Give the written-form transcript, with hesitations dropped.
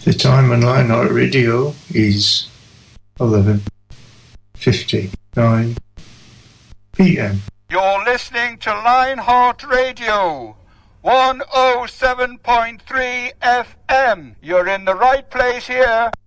The time on Lionheart Radio is 11:59 p.m. You're listening to Lionheart Radio, 107.3 FM. You're in the right place here.